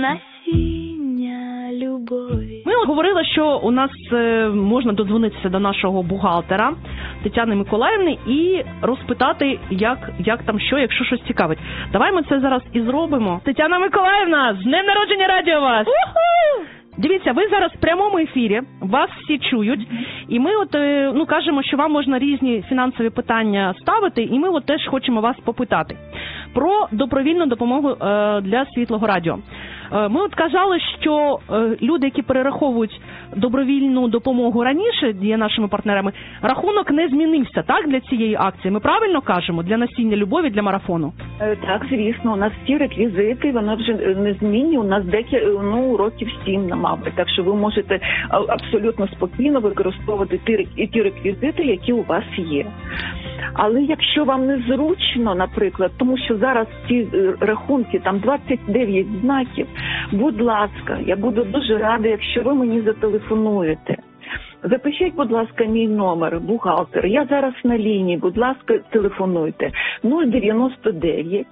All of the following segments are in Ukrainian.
Насіння любові. Ми говорили, що у нас можна додзвонитися до нашого бухгалтера Тетяни Миколаївни і розпитати, як там що, якщо щось цікавить. Давай ми це зараз і зробимо. Тетяна Миколаївна, з днем народження радіо вас! Дивіться, ви зараз в прямому ефірі, вас всі чують, і ми кажемо, що вам можна різні фінансові питання ставити, і ми теж хочемо вас попитати про добровільну допомогу для Світлого радіо. Ми казали, що люди, які перераховують добровільну допомогу раніше, є нашими партнерами, рахунок не змінився, так, для цієї акції? Ми правильно кажемо? Для насіння любові, для марафону? Так, звісно, у нас всі реквізити, вона вже не змінює, у нас років 7 мабуть, так що ви можете абсолютно спокійно використовувати ті реквізити, які у вас є. Але якщо вам незручно, наприклад, тому що зараз ці рахунки, там 29 знаків, будь ласка, я буду дуже рада, якщо ви мені зателефонуєте. Запишіть, будь ласка, мій номер, бухгалтер. Я зараз на лінії, будь ласка, телефонуйте. 099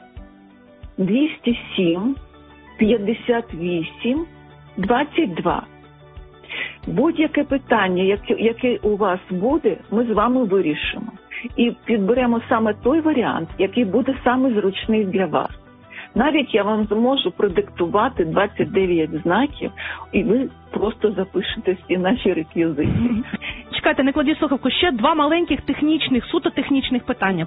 207 58 22. Будь-яке питання, яке у вас буде, ми з вами вирішимо. І підберемо саме той варіант, який буде саме зручний для вас. Навіть я вам зможу продиктувати 29 знаків, і ви просто запишете всі наші реквізити. Чекайте, не кладіть слухавку, ще два маленьких суто технічних питання.